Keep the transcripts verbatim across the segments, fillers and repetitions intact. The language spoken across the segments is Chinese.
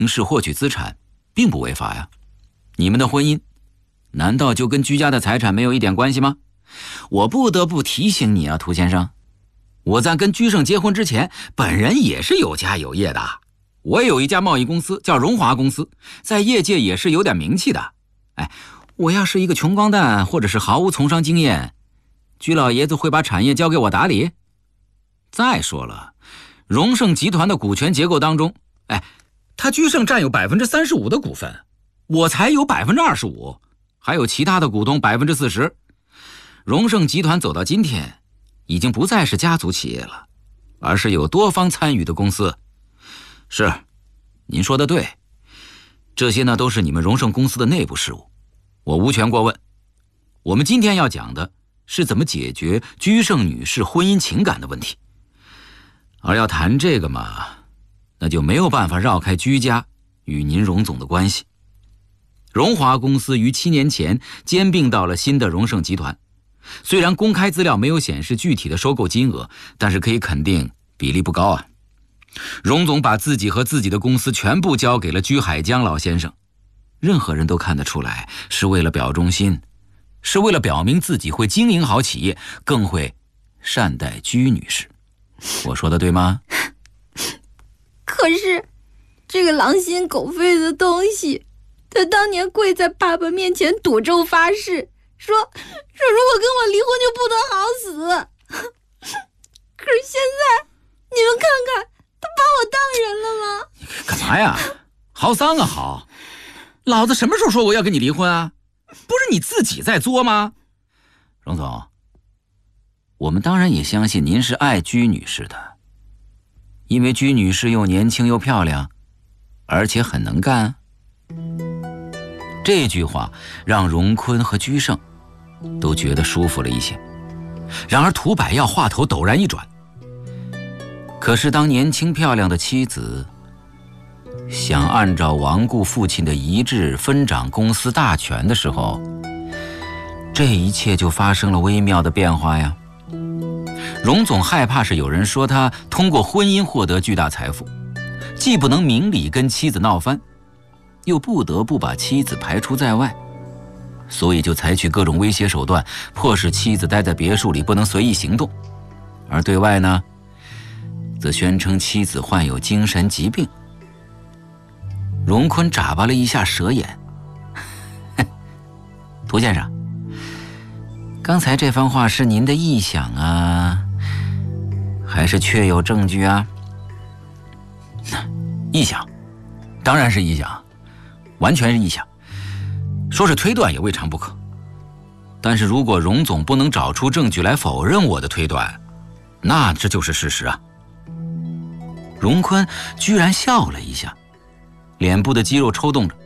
氏获取资产并不违法呀。你们的婚姻难道就跟居家的财产没有一点关系吗？我不得不提醒你啊，涂先生，我在跟居胜结婚之前，本人也是有家有业的。我也有一家贸易公司叫荣华公司，在业界也是有点名气的。哎，我要是一个穷光蛋或者是毫无从商经验，居老爷子会把产业交给我打理？再说了，荣盛集团的股权结构当中，哎，他居胜占有百分之三十五的股份，我才有百分之二十五，还有其他的股东百分之四十。荣盛集团走到今天，已经不再是家族企业了，而是有多方参与的公司。是，您说的对，这些呢都是你们荣盛公司的内部事务，我无权过问。我们今天要讲的是怎么解决居胜女士婚姻情感的问题，而要谈这个嘛，那就没有办法绕开居家与您荣总的关系。荣华公司于七年前兼并到了新的荣盛集团，虽然公开资料没有显示具体的收购金额，但是可以肯定比例不高啊。荣总把自己和自己的公司全部交给了居海江老先生，任何人都看得出来是为了表忠心，是为了表明自己会经营好企业，更会善待居女士。我说的对吗？ 可是这个狼心狗肺的东西，他当年跪在爸爸面前赌咒发誓，说说如果跟我离婚就不得好死。可是现在你们看看，他把我当人了吗？ 干嘛呀？好丧啊好！老子什么时候说我要跟你离婚啊？不是你自己在作吗？荣总，我们当然也相信您是爱居女士的，因为居女士又年轻又漂亮，而且很能干。这句话让荣坤和居胜都觉得舒服了一些。然而涂百耀话头陡然一转，可是当年轻漂亮的妻子想按照亡故父亲的遗志分掌公司大权的时候，这一切就发生了微妙的变化呀。荣总害怕是有人说他通过婚姻获得巨大财富，既不能明理跟妻子闹翻，又不得不把妻子排除在外，所以就采取各种威胁手段，迫使妻子待在别墅里不能随意行动。而对外呢，则宣称妻子患有精神疾病。荣坤眨巴了一下蛇眼，涂先生，刚才这番话是您的臆想啊，还是确有证据啊？臆想，当然是臆想，完全是臆想，说是推断也未尝不可。但是如果荣总不能找出证据来否认我的推断，那这就是事实啊。荣坤居然笑了一下，脸部的肌肉抽动着。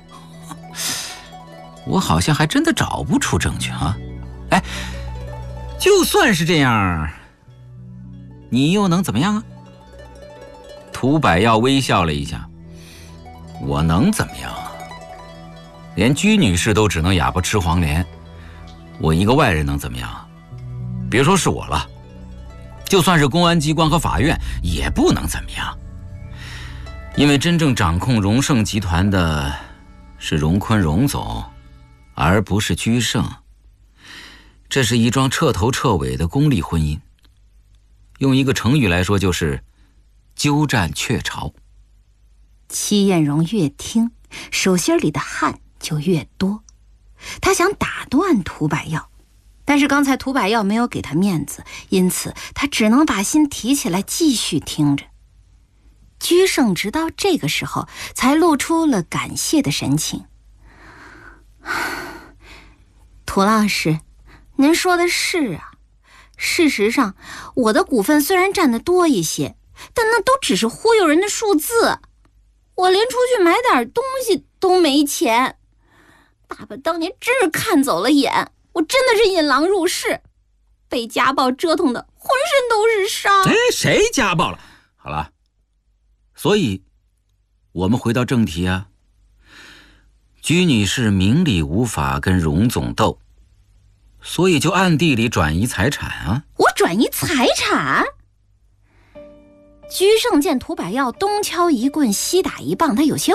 我好像还真的找不出证据啊！哎，就算是这样，你又能怎么样啊？涂百耀微笑了一下，我能怎么样啊？连居女士都只能哑巴吃黄连，我一个外人能怎么样？别说是我了，就算是公安机关和法院也不能怎么样。因为真正掌控荣盛集团的是荣坤荣总，而不是居胜。这是一桩彻头彻尾的公利婚姻，用一个成语来说就是鸠占鹊巢。 戚艳荣越听，手心里的汗就越多。他想打断涂百耀，但是刚才涂百耀没有给他面子，因此他只能把心提起来继续听着。居胜直到这个时候才露出了感谢的神情。涂老师，您说的是啊，事实上我的股份虽然占得多一些，但那都只是忽悠人的数字，我连出去买点东西都没钱。爸爸当年真是看走了眼，我真的是引狼入室，被家暴折腾的浑身都是伤。 哎，谁家暴了？好了，所以我们回到正题啊。居女士明里无法跟荣总斗，所以就暗地里转移财产啊。 我转移财产？ 居胜见涂百耀东敲一棍西打一棒，他有些